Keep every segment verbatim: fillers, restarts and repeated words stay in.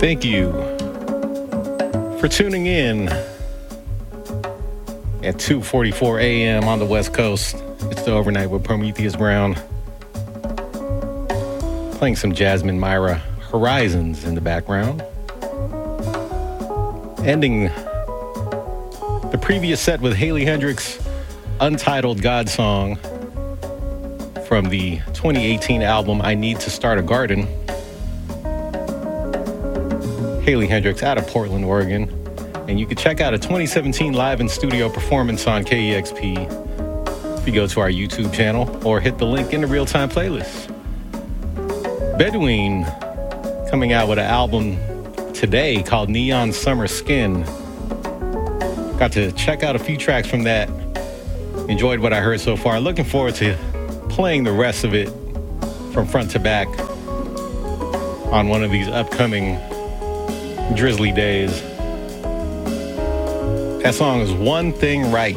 Thank you for tuning in at two forty-four a.m. on the West Coast. It's the Overnight with Prometheus Brown. Playing some Jasmine Myra Horizons in the background. Ending the previous set with Haley Hendrix' Untitled God Song from the twenty eighteen album I Need to Start a Garden. Haley Hendrix out of Portland, Oregon. And you can check out a twenty seventeen live in studio performance on K E X P if you go to our YouTube channel or hit the link in the real-time playlist. Bedouine coming out with an album today called Neon Summer Skin. Got to check out a few tracks from that. Enjoyed what I heard so far. Looking forward to playing the rest of it from front to back on one of these upcoming drizzly days. That song is One Thing Right.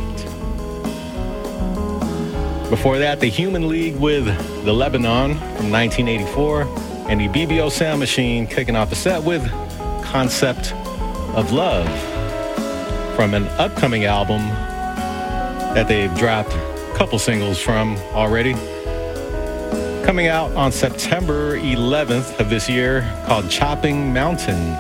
Before that, the Human League with The Lebanon from nineteen eighty-four, and the B B O Sound Machine kicking off the set with Concept of Love from an upcoming album that they've dropped a couple singles from already. Coming out on September eleventh of this year, called Chopping Mountain.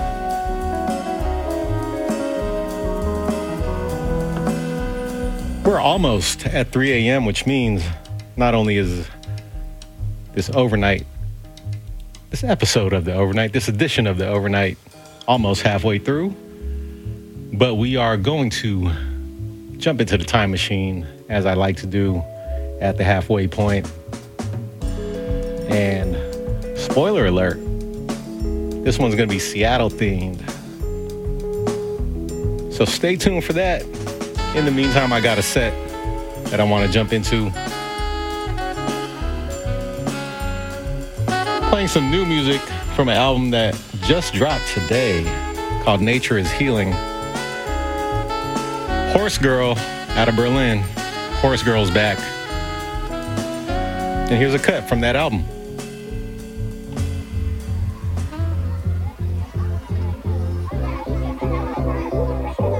We're almost at three a.m., which means not only is this overnight, this episode of the overnight, this edition of the overnight almost halfway through, but we are going to jump into the time machine, as I like to do at the halfway point. And spoiler alert, this one's going to be Seattle themed. So stay tuned for that. In the meantime, I got a set that I want to jump into. Playing some new music from an album that just dropped today called Nature is Healing. Horse Girl out of Berlin. Horse Girl's back. And here's a cut from that album.